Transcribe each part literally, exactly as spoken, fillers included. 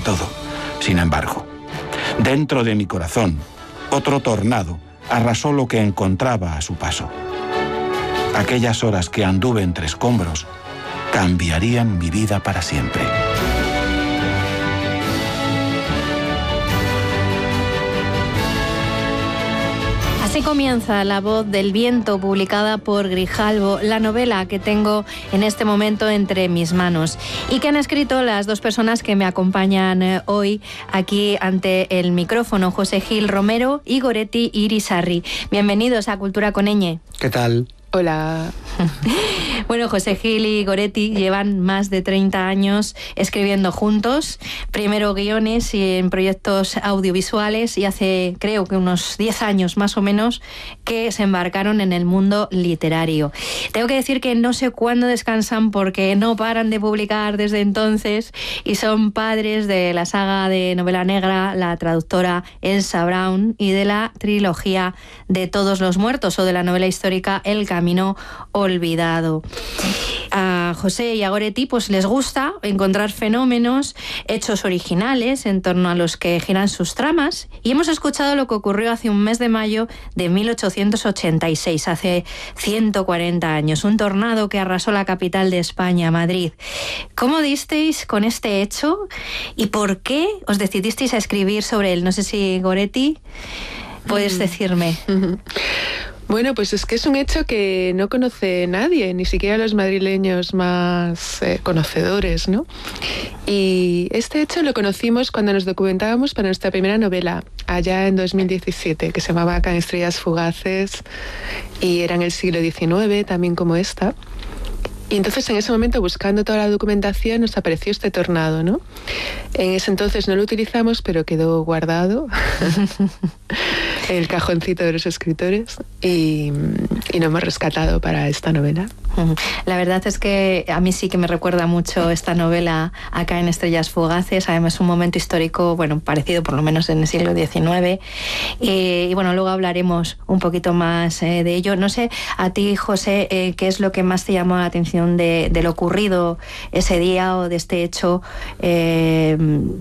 todo. Sin embargo, dentro de mi corazón, otro tornado arrasó lo que encontraba a su paso. Aquellas horas que anduve entre escombros cambiarían mi vida para siempre. Así comienza La voz del viento, publicada por Grijalbo, la novela que tengo en este momento entre mis manos y que han escrito las dos personas que me acompañan hoy aquí ante el micrófono, José Gil Romero y Goretti Irisarri. Bienvenidos a Cultura con Ñ. ¿Qué tal? Hola. Bueno, José Gil y Goretti llevan más de treinta años escribiendo juntos, primero guiones y en proyectos audiovisuales, y hace creo que unos diez años más o menos que se embarcaron en el mundo literario. Tengo que decir que no sé cuándo descansan porque no paran de publicar desde entonces y son padres de la saga de novela negra La traductora Elsa Brown y de la trilogía de Todos los muertos, o de la novela histórica El camino olvidado. A José y a Goretti pues les gusta encontrar fenómenos, hechos originales en torno a los que giran sus tramas, y hemos escuchado lo que ocurrió hace un mes de mayo de mil ochocientos ochenta y seis, hace ciento cuarenta años, un tornado que arrasó la capital de España, Madrid. ¿Cómo disteis con este hecho y por qué os decidisteis a escribir sobre él? No sé si, Goretti, puedes decirme. Bueno, pues es que es un hecho que no conoce nadie, ni siquiera los madrileños más eh, conocedores, ¿no? Y este hecho lo conocimos cuando nos documentábamos para nuestra primera novela, allá en dos mil diecisiete, que se llamaba Caen estrellas fugaces, y era en el siglo diecinueve, también como esta. Y entonces en ese momento, buscando toda la documentación, nos apareció este tornado, ¿no? En ese entonces no lo utilizamos, pero quedó guardado en el cajoncito de los escritores y, y lo hemos rescatado para esta novela. La verdad es que a mí sí que me recuerda mucho esta novela a Caen estrellas fugaces. Además es un momento histórico, bueno, parecido por lo menos en el siglo diecinueve. Y, y bueno, luego hablaremos un poquito más eh, de ello. No sé, a ti, José, eh, ¿qué es lo que más te llamó la atención de, de lo ocurrido ese día o de este hecho eh,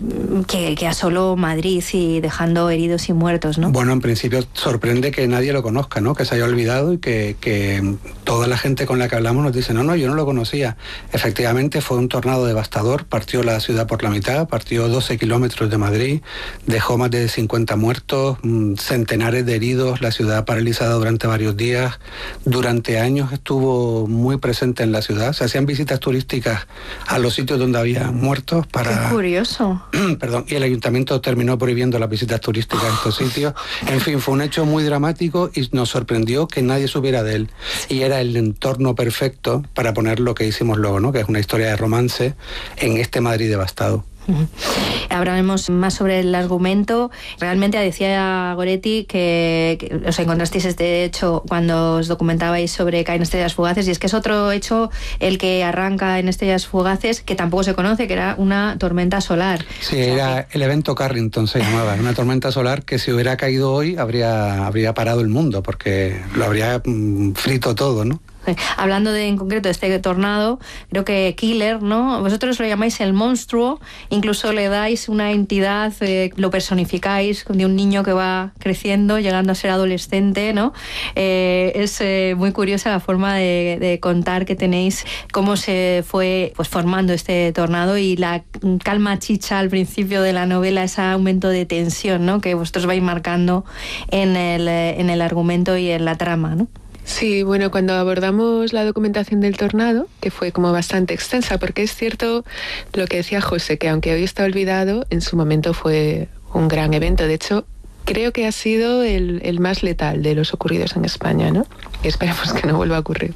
que, que asoló Madrid y dejando heridos y muertos, ¿no? Bueno, en principio sorprende que nadie lo conozca, ¿no? Que se haya olvidado y que, que toda la gente con la que hablamos nos dice, no, no, yo no lo conocía. Efectivamente fue un tornado devastador, partió la ciudad por la mitad, partió doce kilómetros de Madrid, dejó más de cincuenta muertos, centenares de heridos, la ciudad paralizada durante varios días. Durante años estuvo muy presente en la ciudad, se hacían visitas turísticas a los sitios donde había muertos para... ¡Qué curioso! Perdón, y el ayuntamiento terminó prohibiendo las visitas turísticas a estos sitios. En fin, fue un hecho muy dramático y nos sorprendió que nadie supiera de él. Y era el entorno perfecto para poner lo que hicimos luego, ¿no? Que es una historia de romance en este Madrid devastado. Uh-huh. Hablaremos más sobre el argumento. Realmente decía Goretti que, que os encontrasteis este hecho cuando os documentabais sobre Caen estrellas fugaces, y es que es otro hecho el que arranca en Estrellas fugaces, que tampoco se conoce, que era una tormenta solar. Sí, o sea, era que... el evento Carrington se llamaba, una tormenta solar que si hubiera caído hoy habría, habría parado el mundo, porque lo habría mm, frito todo, ¿no? Hablando de, en concreto de este tornado, creo que Killer, ¿no? Vosotros lo llamáis el monstruo, incluso le dais una entidad, eh, lo personificáis de un niño que va creciendo, llegando a ser adolescente, ¿no? Eh, es eh, muy curiosa la forma de, de contar que tenéis, cómo se fue pues formando este tornado y la calma chicha al principio de la novela, ese aumento de tensión, ¿no? Que vosotros vais marcando en el, en el argumento y en la trama, ¿no? Sí, bueno, cuando abordamos la documentación del tornado, que fue como bastante extensa, porque es cierto lo que decía José, que aunque hoy está olvidado, en su momento fue un gran evento. De hecho, creo que ha sido el, el más letal de los ocurridos en España, ¿no? Y esperemos que no vuelva a ocurrir.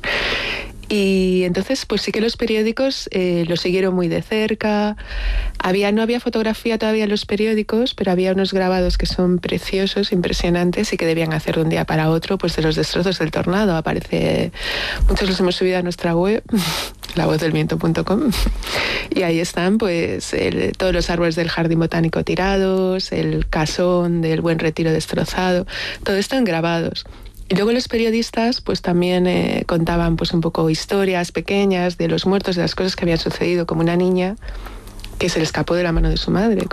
Y entonces, pues sí que los periódicos eh, lo siguieron muy de cerca. Había, no había fotografía todavía en los periódicos, pero había unos grabados que son preciosos, impresionantes, y que debían hacer de un día para otro, pues de los destrozos del tornado. Aparece, muchos los hemos subido a nuestra web, la voz del viento punto com, y ahí están, pues, el, todos los árboles del jardín botánico tirados, el casón del Buen Retiro destrozado, todo esto en grabados. Y luego los periodistas pues también eh, contaban pues un poco historias pequeñas de los muertos, de las cosas que habían sucedido, como una niña que se le escapó de la mano de su madre,